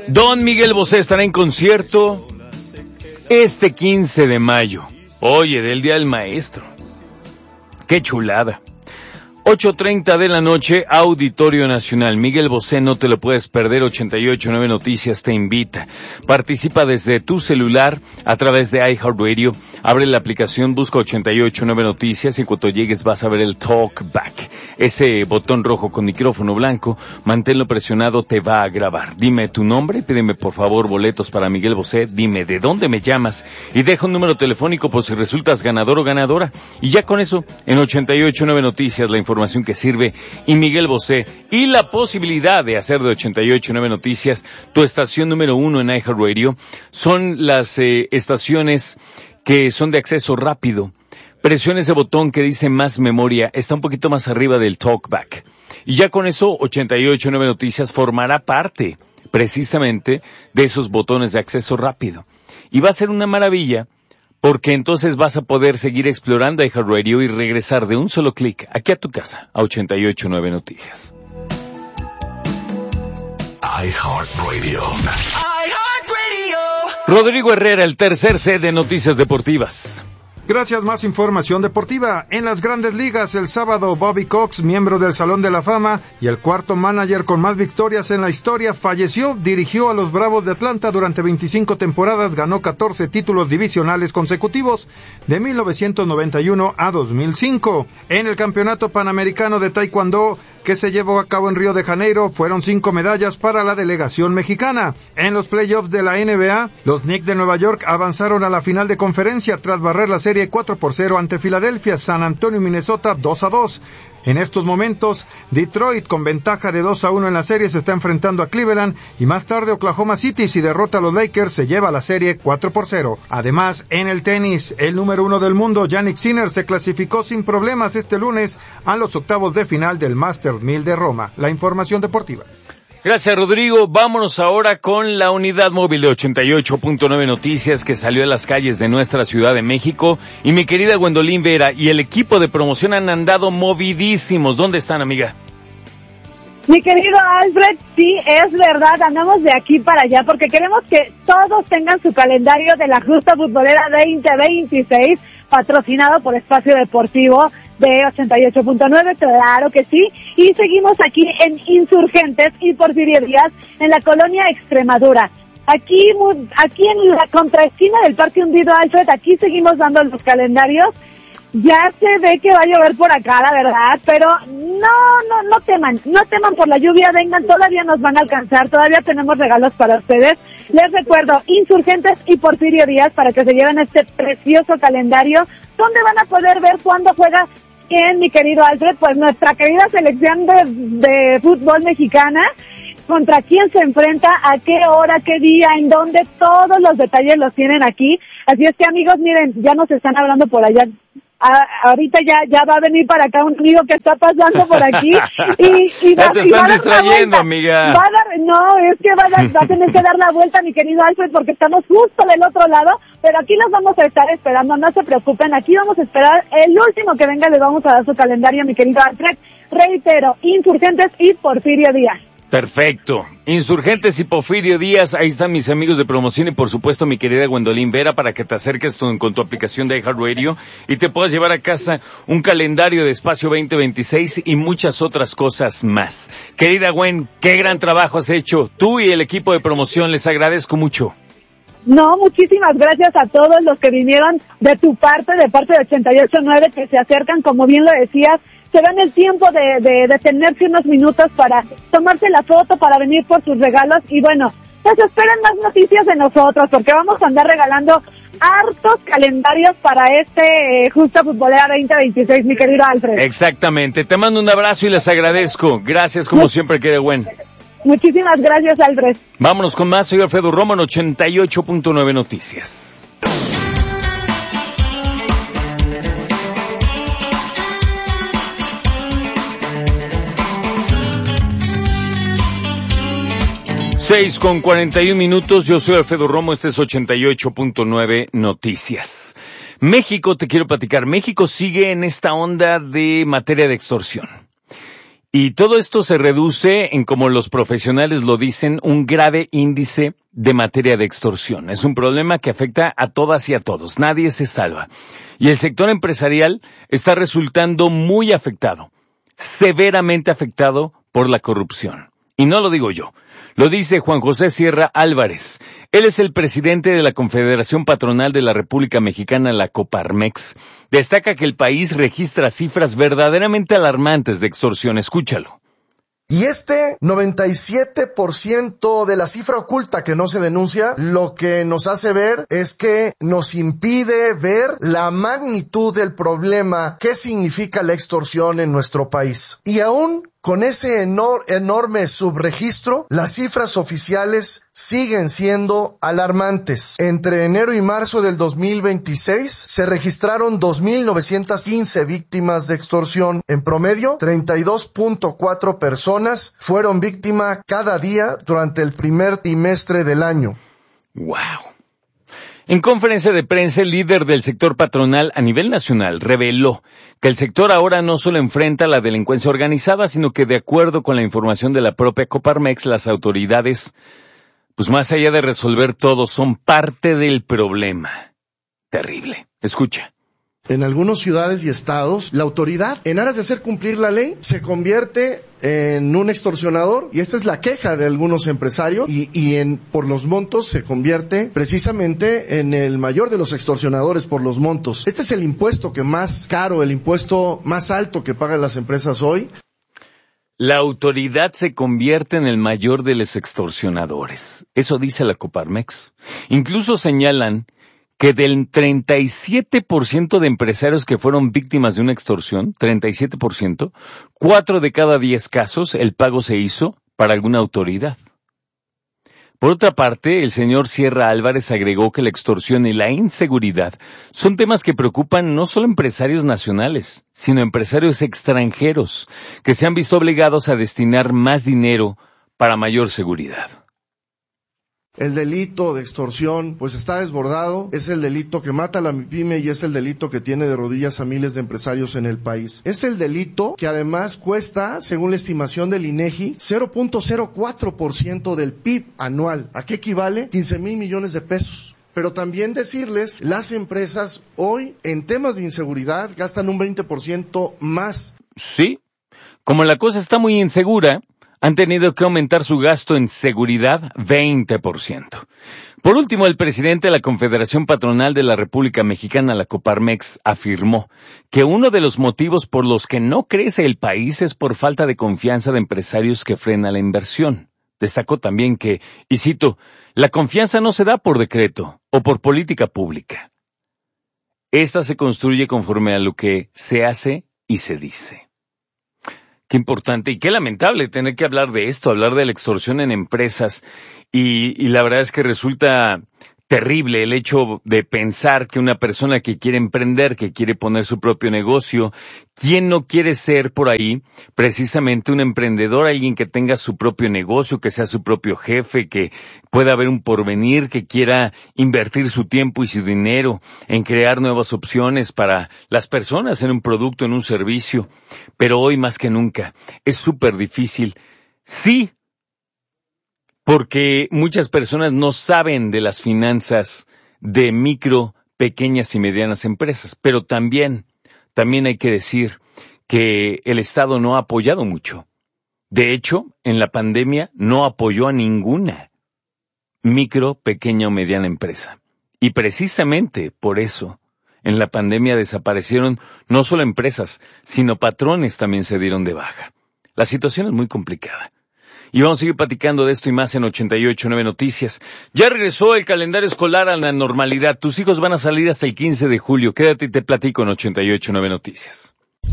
Don Miguel Bosé estará en concierto este 15 de mayo. Oye, del Día del Maestro. ¡Qué chulada! 8:30 de la noche, Auditorio Nacional. Miguel Bosé, no te lo puedes perder. 88.9 Noticias te invita. Participa desde tu celular a través de iHeartRadio. Abre la aplicación, busca 88.9 Noticias y cuando llegues vas a ver el Talkback. Ese botón rojo con micrófono blanco, manténlo presionado, te va a grabar. Dime tu nombre, pídeme por favor boletos para Miguel Bosé, dime de dónde me llamas y deja un número telefónico por si resultas ganador o ganadora. Y ya con eso, en 88.9 Noticias, la información que sirve y Miguel Bosé y la posibilidad de hacer de 88.9 Noticias tu estación número 1 en iHeartRadio. Son las estaciones que son de acceso rápido. Presiona ese botón que dice más memoria, está un poquito más arriba del Talkback. Y ya con eso, 88.9 Noticias formará parte precisamente de esos botones de acceso rápido. Y va a ser una maravilla, porque entonces vas a poder seguir explorando iHeartRadio y regresar de un solo clic aquí a tu casa, a 88.9 Noticias. iHeartRadio. Rodrigo Herrera, el tercer set de Noticias Deportivas. Gracias, más información deportiva. En las Grandes Ligas, el sábado, Bobby Cox, miembro del Salón de la Fama y el cuarto manager con más victorias en la historia, falleció. Dirigió a los Bravos de Atlanta durante 25 temporadas, ganó 14 títulos divisionales consecutivos de 1991 a 2005. En el Campeonato Panamericano de Taekwondo, que se llevó a cabo en Río de Janeiro, fueron 5 medallas para la delegación mexicana. En los playoffs de la NBA, los Knicks de Nueva York avanzaron a la final de conferencia tras barrer la serie 4-0 ante Filadelfia. San Antonio y Minnesota 2-2. En estos momentos, Detroit, con ventaja de 2-1 en la serie, se está enfrentando a Cleveland, y más tarde Oklahoma City, si derrota a los Lakers, se lleva la serie 4-0. Además, en el tenis, el número 1 del mundo, Jannik Sinner, se clasificó sin problemas este lunes a los octavos de final del Masters 1000 de Roma. La información deportiva. Gracias, Rodrigo. Vámonos ahora con la unidad móvil de 88.9 Noticias que salió a las calles de nuestra Ciudad de México. Y mi querida Gwendolyn Vera y el equipo de promoción han andado movidísimos. ¿Dónde están, amiga? Mi querido Alfred, sí, es verdad, andamos de aquí para allá porque queremos que todos tengan su calendario de la Justa Futbolera 2026, patrocinado por Espacio Deportivo de 88.9, claro que sí, y seguimos aquí en Insurgentes y Porfirio Díaz, en la colonia Extremadura. Aquí en la contraesquina del Parque Hundido, Alfred, aquí seguimos dando los calendarios. Ya se ve que va a llover por acá, la verdad, pero no teman por la lluvia, vengan, todavía nos van a alcanzar, todavía tenemos regalos para ustedes. Les recuerdo, Insurgentes y Porfirio Díaz, para que se lleven este precioso calendario, donde van a poder ver cuándo juega quién, mi querido Alfred, pues nuestra querida selección de fútbol mexicana, contra quién se enfrenta, a qué hora, qué día, en dónde, todos los detalles los tienen aquí. Así es que, amigos, miren, ya nos están hablando por allá. Ahorita ya va a venir para acá un amigo que está pasando por aquí y ya te están distrayendo, amiga. Va a tener que dar la vuelta, mi querido Alfred, porque estamos justo del otro lado, pero aquí los vamos a estar esperando, no se preocupen, aquí vamos a esperar el último que venga, les vamos a dar su calendario, mi querido Alfred. Reitero, Insurgentes y Porfirio Díaz. Perfecto. Insurgentes y Porfirio Díaz, ahí están mis amigos de promoción y por supuesto mi querida Gwendolyn Vera para que te acerques con tu aplicación de iHeartRadio y te puedas llevar a casa un calendario de Espacio 2026 y muchas otras cosas más. Querida Gwen, qué gran trabajo has hecho. Tú y el equipo de promoción, les agradezco mucho. No, muchísimas gracias a todos los que vinieron de tu parte, de parte de 88.9, que se acercan, como bien lo decías, se dan el tiempo de detenerse unos minutos para tomarse la foto, para venir por sus regalos y bueno, pues esperen más noticias de nosotros porque vamos a andar regalando hartos calendarios para este Justa Futbolera 2026, mi querido Alfred. Exactamente, te mando un abrazo y les agradezco. Gracias como siempre, querido Gwen. Muchísimas gracias, Alfred. Vámonos con más, soy Alfredo Romo en 88.9 Noticias. Seis con 41 minutos, yo soy Alfredo Romo, este es 88.9 Noticias. México, te quiero platicar, México sigue en esta onda de materia de extorsión. Y todo esto se reduce en, como los profesionales lo dicen, un grave índice de materia de extorsión. Es un problema que afecta a todas y a todos. Nadie se salva. Y el sector empresarial está resultando muy afectado, severamente afectado por la corrupción. Y no lo digo yo, lo dice Juan José Sierra Álvarez. Él es el presidente de la Confederación Patronal de la República Mexicana, la Coparmex. Destaca que el país registra cifras verdaderamente alarmantes de extorsión. Escúchalo. Y 97% de la cifra oculta que no se denuncia, lo que nos hace ver es que nos impide ver la magnitud del problema que significa la extorsión en nuestro país. Y aún con ese enorme subregistro, las cifras oficiales siguen siendo alarmantes. Entre enero y marzo del 2026 se registraron 2,915 víctimas de extorsión. En promedio, 32.4 personas fueron víctimas cada día durante el primer trimestre del año. ¡Wow! En conferencia de prensa, el líder del sector patronal a nivel nacional reveló que el sector ahora no solo enfrenta la delincuencia organizada, sino que de acuerdo con la información de la propia Coparmex, las autoridades, pues más allá de resolver todo, son parte del problema. Terrible. Escucha. En algunas ciudades y estados, la autoridad, en aras de hacer cumplir la ley, se convierte en un extorsionador, y esta es la queja de algunos empresarios, por los montos se convierte precisamente en el mayor de los extorsionadores por los montos. Este es el impuesto que más caro, el impuesto más alto que pagan las empresas hoy. La autoridad se convierte en el mayor de los extorsionadores. Eso dice la Coparmex. Incluso señalan que del 37% de empresarios que fueron víctimas de una extorsión, 37%, 4 de cada 10 casos el pago se hizo para alguna autoridad. Por otra parte, el señor Sierra Álvarez agregó que la extorsión y la inseguridad son temas que preocupan no solo a empresarios nacionales, sino a empresarios extranjeros, que se han visto obligados a destinar más dinero para mayor seguridad. El delito de extorsión pues está desbordado, es el delito que mata a la MIPYME y es el delito que tiene de rodillas a miles de empresarios en el país. Es el delito que además cuesta, según la estimación del INEGI, 0.04% del PIB anual. ¿A qué equivale? 15,000 millones de pesos. Pero también decirles, las empresas hoy en temas de inseguridad gastan un 20% más. Sí, como la cosa está muy insegura, han tenido que aumentar su gasto en seguridad 20%. Por último, el presidente de la Confederación Patronal de la República Mexicana, la Coparmex, afirmó que uno de los motivos por los que no crece el país es por falta de confianza de empresarios que frena la inversión. Destacó también que, y cito, la confianza no se da por decreto o por política pública. Esta se construye conforme a lo que se hace y se dice. Qué importante y qué lamentable tener que hablar de esto, hablar de la extorsión en empresas. Y la verdad es que resulta terrible el hecho de pensar que una persona que quiere emprender, que quiere poner su propio negocio, ¿quién no quiere ser por ahí precisamente un emprendedor, alguien que tenga su propio negocio, que sea su propio jefe, que pueda haber un porvenir, que quiera invertir su tiempo y su dinero en crear nuevas opciones para las personas, en un producto, en un servicio? Pero hoy más que nunca es súper difícil. Sí, porque muchas personas no saben de las finanzas de micro, pequeñas y medianas empresas, pero también hay que decir que el Estado no ha apoyado mucho. De hecho, en la pandemia no apoyó a ninguna micro, pequeña o mediana empresa. Y precisamente por eso, en la pandemia desaparecieron no solo empresas, sino patrones también se dieron de baja. La situación es muy complicada. Y vamos a seguir platicando de esto y más en 88.9 Noticias. Ya regresó el calendario escolar a la normalidad. Tus hijos van a salir hasta el 15 de julio. Quédate y te platico en 88.9 Noticias.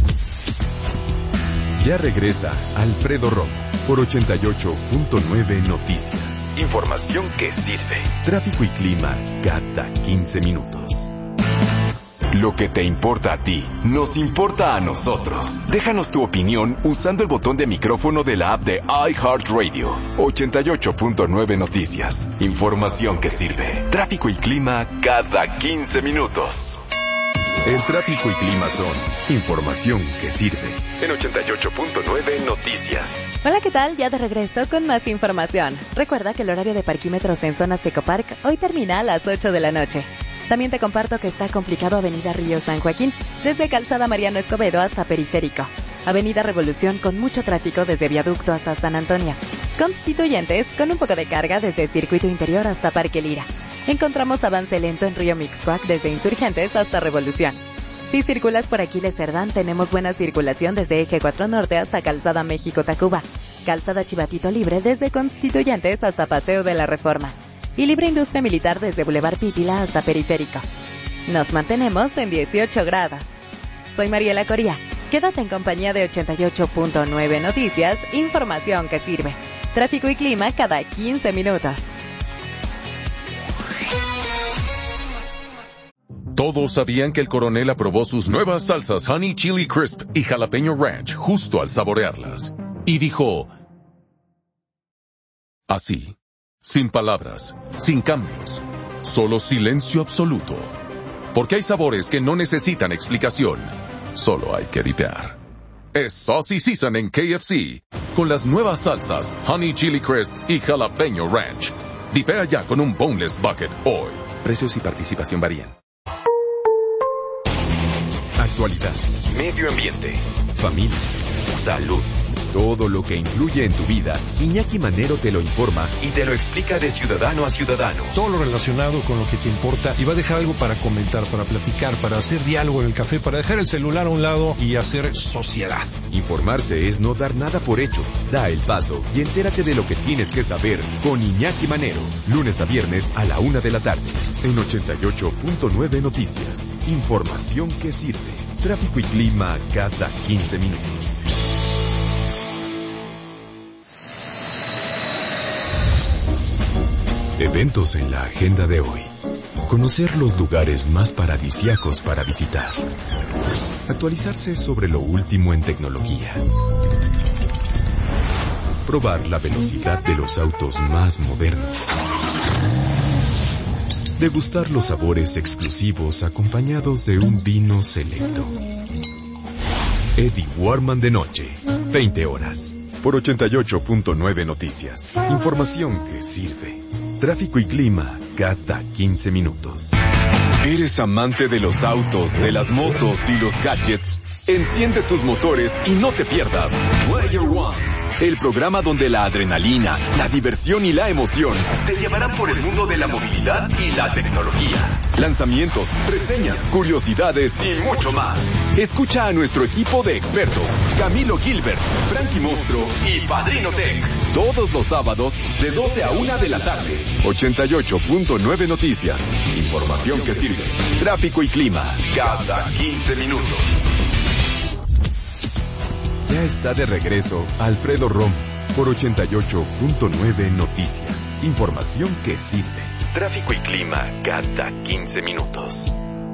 Ya regresa Alfredo Romo por 88.9 Noticias. Información que sirve. Tráfico y clima cada 15 minutos. Lo que te importa a ti, nos importa a nosotros. Déjanos tu opinión usando el botón de micrófono de la app de iHeartRadio. 88.9 Noticias. Información que sirve. Tráfico y clima cada 15 minutos. El tráfico y clima son información que sirve. En 88.9 Noticias. Hola, ¿qué tal? Ya de regreso con más información. Recuerda que el horario de parquímetros en zonas Tecopark hoy termina a las 8 de la noche. También te comparto que está complicado Avenida Río San Joaquín, desde Calzada Mariano Escobedo hasta Periférico. Avenida Revolución con mucho tráfico desde Viaducto hasta San Antonio. Constituyentes con un poco de carga desde Circuito Interior hasta Parque Lira. Encontramos avance lento en Río Mixcoac desde Insurgentes hasta Revolución. Si circulas por Aquiles Cerdán, tenemos buena circulación desde Eje 4 Norte hasta Calzada México-Tacuba. Calzada Chivatito Libre desde Constituyentes hasta Paseo de la Reforma. Y Libre Industria Militar desde Boulevard Pípila hasta Periférico. Nos mantenemos en 18 grados. Soy Mariela Coria. Quédate en compañía de 88.9 Noticias, información que sirve. Tráfico y clima cada 15 minutos. Todos sabían que el coronel aprobó sus nuevas salsas Honey Chili Crisp y Jalapeño Ranch justo al saborearlas. Y dijo, así, sin palabras, sin cambios, solo silencio absoluto. Porque hay sabores que no necesitan explicación, solo hay que dipear. Es Saucy Season en KFC, con las nuevas salsas Honey Chili Crisp y Jalapeño Ranch. Dipea ya con un Boneless Bucket hoy. Precios y participación varían. Actualidad, medio ambiente, familia, salud. Todo lo que influye en tu vida, Iñaki Manero te lo informa y te lo explica de ciudadano a ciudadano. Todo lo relacionado con lo que te importa y va a dejar algo para comentar, para platicar, para hacer diálogo en el café, para dejar el celular a un lado y hacer sociedad. Informarse es no dar nada por hecho. Da el paso y entérate de lo que tienes que saber con Iñaki Manero. Lunes a viernes a la 1 de la tarde. En 88.9 Noticias. Información que sirve. Tráfico y clima cada 15 minutos. Eventos en la agenda de hoy. Conocer los lugares más paradisíacos para visitar. Actualizarse sobre lo último en tecnología. Probar la velocidad de los autos más modernos. Degustar los sabores exclusivos acompañados de un vino selecto. Eddie Warman de noche, 20 horas. Por 88.9 Noticias. Información que sirve. Tráfico y clima cada 15 minutos. ¿Eres amante de los autos, de las motos y los gadgets? Enciende tus motores y no te pierdas Player One. El programa donde la adrenalina, la diversión y la emoción te llevarán por el mundo de la movilidad y la tecnología. Lanzamientos, reseñas, curiosidades y mucho más. Escucha a nuestro equipo de expertos, Camilo Gilbert, Frankie Mostro y Padrino Tech. Todos los sábados de 12 a 1 de la tarde. 88.9 Noticias. Información que sirve. Tráfico y clima cada 15 minutos. Ya está de regreso Alfredo Romo por 88.9 Noticias. Información que sirve. Tráfico y clima cada 15 minutos.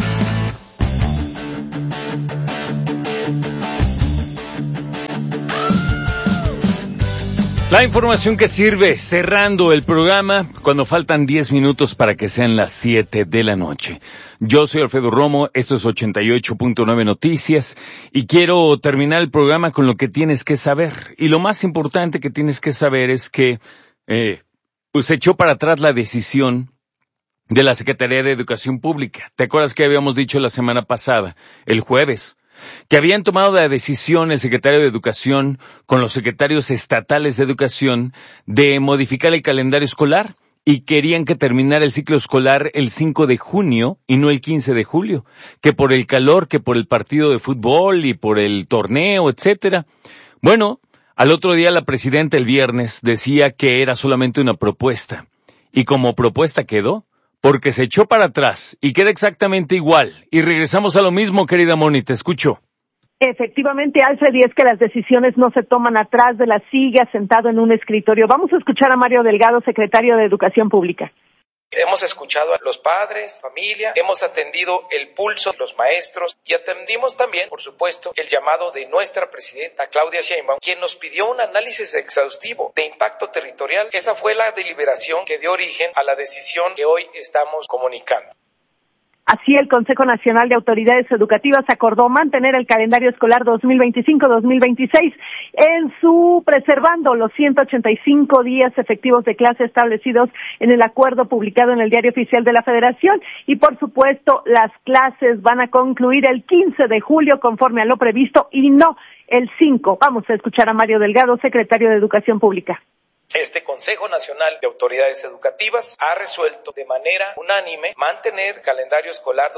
La información que sirve, cerrando el programa cuando faltan 10 minutos para que sean las 7 de la noche. Yo soy Alfredo Romo, esto es 88.9 Noticias y quiero terminar el programa con lo que tienes que saber. Y lo más importante que tienes que saber es que se echó para atrás la decisión de la Secretaría de Educación Pública. ¿Te acuerdas que habíamos dicho la semana pasada, el jueves? Que habían tomado la decisión el secretario de Educación con los secretarios estatales de Educación de modificar el calendario escolar y querían que terminara el ciclo escolar el 5 de junio y no el 15 de julio, que por el calor, que por el partido de fútbol y por el torneo, etcétera. Bueno, al otro día la presidenta el viernes decía que era solamente una propuesta y como propuesta quedó. Porque se echó para atrás y queda exactamente igual. Y regresamos a lo mismo, querida Moni, te escucho. Efectivamente, Alfred, y es que las decisiones no se toman atrás de la silla, sentado en un escritorio. Vamos a escuchar a Mario Delgado, secretario de Educación Pública. Hemos escuchado a los padres, familia, hemos atendido el pulso de los maestros y atendimos también, por supuesto, el llamado de nuestra presidenta Claudia Sheinbaum, quien nos pidió un análisis exhaustivo de impacto territorial. Esa fue la deliberación que dio origen a la decisión que hoy estamos comunicando. Así, el Consejo Nacional de Autoridades Educativas acordó mantener el calendario escolar 2025-2026 preservando los 185 días efectivos de clase establecidos en el acuerdo publicado en el Diario Oficial de la Federación, y por supuesto las clases van a concluir el 15 de julio conforme a lo previsto y no el 5. Vamos a escuchar a Mario Delgado, secretario de Educación Pública. Este Consejo Nacional de Autoridades Educativas ha resuelto de manera unánime mantener el calendario escolar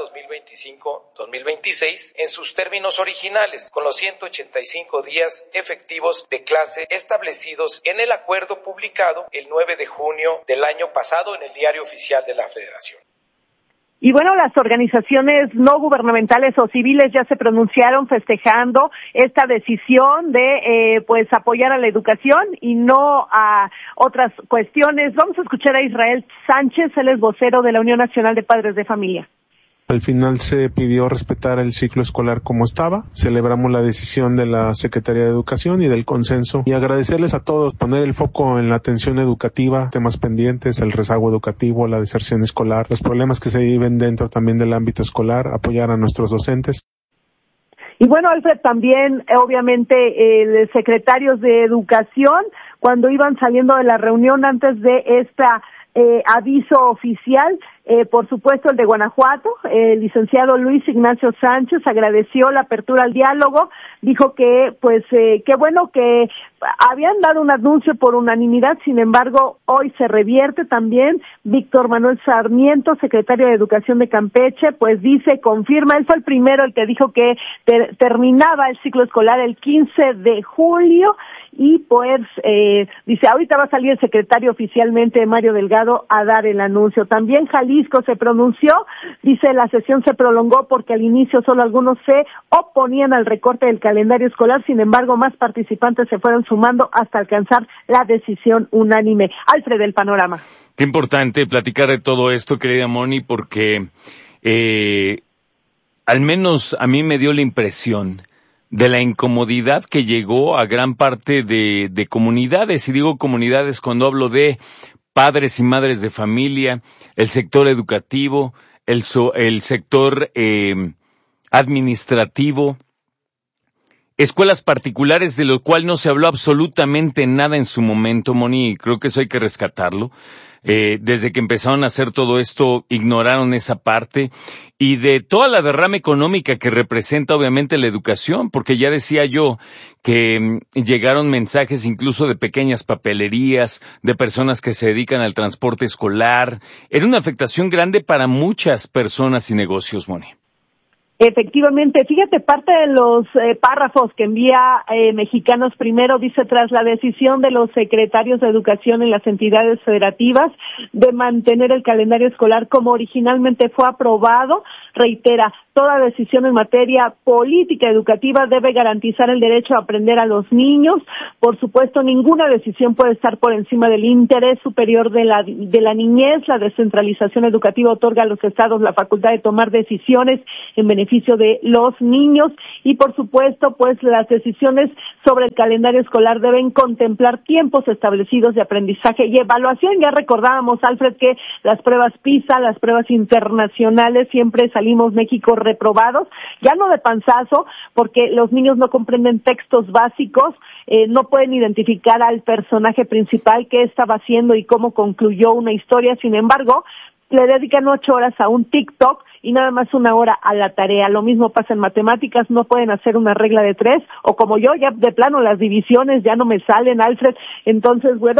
2025-2026 en sus términos originales, con los 185 días efectivos de clase establecidos en el acuerdo publicado el 9 de junio del año pasado en el Diario Oficial de la Federación. Y bueno, las organizaciones no gubernamentales o civiles ya se pronunciaron festejando esta decisión de apoyar a la educación y no a otras cuestiones. Vamos a escuchar a Israel Sánchez, él es vocero de la Unión Nacional de Padres de Familia. Al final se pidió respetar el ciclo escolar como estaba. Celebramos la decisión de la Secretaría de Educación y del consenso, y agradecerles a todos, poner el foco en la atención educativa, temas pendientes, el rezago educativo, la deserción escolar, los problemas que se viven dentro también del ámbito escolar, apoyar a nuestros docentes. Y bueno, Alfred, también obviamente los secretarios de Educación, cuando iban saliendo de la reunión antes de esta aviso oficial, por supuesto el de Guanajuato, el licenciado Luis Ignacio Sánchez agradeció la apertura al diálogo, dijo que qué bueno que habían dado un anuncio por unanimidad, sin embargo hoy se revierte. También Víctor Manuel Sarmiento, secretario de Educación de Campeche, confirma, él fue el primero el que dijo que terminaba el ciclo escolar el 15 de julio, y dice, ahorita va a salir el secretario oficialmente, Mario Delgado, a dar el anuncio. También Jalisco se pronunció, dice, la sesión se prolongó porque al inicio solo algunos se oponían al recorte del calendario escolar, sin embargo más participantes se fueron sumando hasta alcanzar la decisión unánime. Alfred, el panorama. Qué importante platicar de todo esto, querida Moni, porque al menos a mí me dio la impresión de la incomodidad que llegó a gran parte de comunidades, y digo comunidades cuando hablo de padres y madres de familia, el sector educativo, el sector administrativo, escuelas particulares, de lo cual no se habló absolutamente nada en su momento, Moni, y creo que eso hay que rescatarlo. Desde que empezaron a hacer todo esto, ignoraron esa parte, y de toda la derrama económica que representa obviamente la educación, porque ya decía yo que llegaron mensajes incluso de pequeñas papelerías, de personas que se dedican al transporte escolar. Era una afectación grande para muchas personas y negocios, Moni. Efectivamente, fíjate, parte de los párrafos que envía Mexicanos Primero dice: tras la decisión de los secretarios de educación en las entidades federativas de mantener el calendario escolar como originalmente fue aprobado, reitera, toda decisión en materia política educativa debe garantizar el derecho a aprender a los niños. Por supuesto, ninguna decisión puede estar por encima del interés superior de la niñez. La descentralización educativa otorga a los estados la facultad de tomar decisiones en beneficio de los niños, y por supuesto, las decisiones sobre el calendario escolar deben contemplar tiempos establecidos de aprendizaje y evaluación. Ya recordábamos, Alfred, que las pruebas PISA, las pruebas internacionales, siempre salimos México reprobados, ya no de panzazo, porque los niños no comprenden textos básicos, no pueden identificar al personaje principal, qué estaba haciendo y cómo concluyó una historia. Sin embargo, le dedican 8 horas a un TikTok y nada más 1 hora a la tarea. Lo mismo pasa en matemáticas, no pueden hacer una regla de 3, o como yo, ya de plano las divisiones ya no me salen, Alfred. Entonces, bueno,